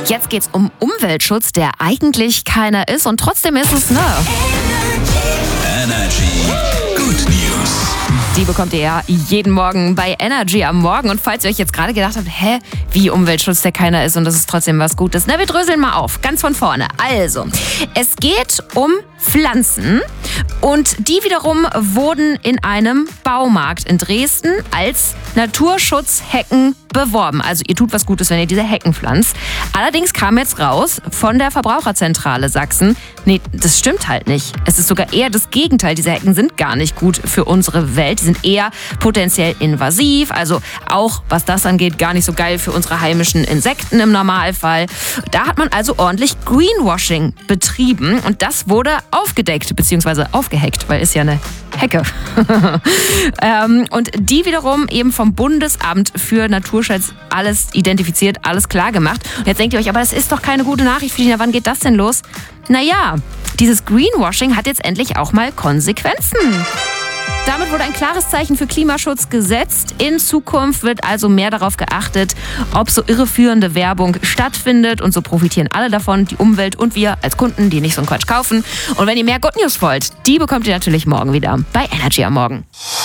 Jetzt geht's um Umweltschutz, der eigentlich keiner ist und trotzdem ist es, ne? Energy Good News. Die bekommt ihr ja jeden Morgen bei Energy am Morgen. Und falls ihr euch jetzt gerade gedacht habt, wie Umweltschutz, der keiner ist und das ist trotzdem was Gutes. Na, wir dröseln mal auf, ganz von vorne. Also, es geht um Pflanzen und die wiederum wurden in einem Baumarkt in Dresden als Naturschutzhecken beworben. Also ihr tut was Gutes, wenn ihr diese Hecken pflanzt. Allerdings kam jetzt raus von der Verbraucherzentrale Sachsen, nee, das stimmt halt nicht. Es ist sogar eher das Gegenteil. Diese Hecken sind gar nicht gut für unsere Welt. Die sind eher potenziell invasiv. Also auch, was das angeht, gar nicht so geil für unsere heimischen Insekten im Normalfall. Da hat man also ordentlich Greenwashing betrieben und das wurde aufgedeckt bzw. aufgehackt, weil ist ja eine Hecke. Und die wiederum eben vom Bundesamt für Naturschutz alles identifiziert, alles klar gemacht. Und jetzt denkt ihr euch, aber das ist doch keine gute Nachricht für die. Wann geht das denn los? Naja, dieses Greenwashing hat jetzt endlich auch mal Konsequenzen. Damit wurde ein klares Zeichen für Klimaschutz gesetzt. In Zukunft wird also mehr darauf geachtet, ob so irreführende Werbung stattfindet. Und so profitieren alle davon, die Umwelt und wir als Kunden, die nicht so einen Quatsch kaufen. Und wenn ihr mehr Good News wollt, die bekommt ihr natürlich morgen wieder bei Energy am Morgen.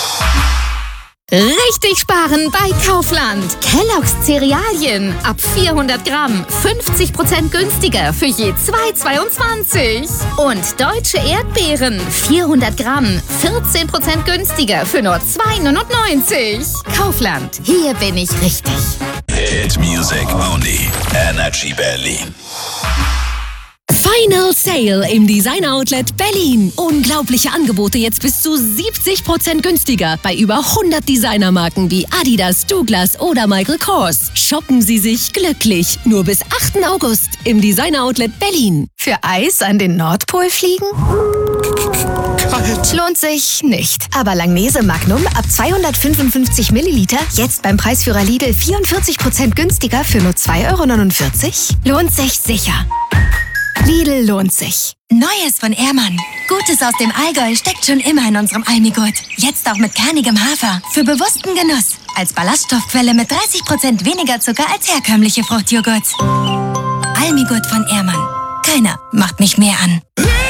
Richtig sparen bei Kaufland. Kellogg's Cerealien ab 400 Gramm 50% günstiger für je 2,22. Und deutsche Erdbeeren 400 Gramm 14% günstiger für nur 2,99. Kaufland, hier bin ich richtig. Hit Music only. Energy Berlin. Final Sale im Designer Outlet Berlin. Unglaubliche Angebote jetzt bis zu 70% günstiger bei über 100 Designermarken wie Adidas, Douglas oder Michael Kors. Shoppen Sie sich glücklich. Nur bis 8. August im Designer Outlet Berlin. Für Eis an den Nordpol fliegen? Lohnt sich nicht. Aber Langnese Magnum ab 255 Milliliter jetzt beim Preisführer Lidl 44% günstiger für nur 2,49 €? Lohnt sich sicher. Lidl lohnt sich. Neues von Ehrmann. Gutes aus dem Allgäu steckt schon immer in unserem Almigurt. Jetzt auch mit kernigem Hafer. Für bewussten Genuss. Als Ballaststoffquelle mit 30% weniger Zucker als herkömmliche Fruchtjoghurt. Almigurt von Ehrmann. Keiner macht mich mehr an.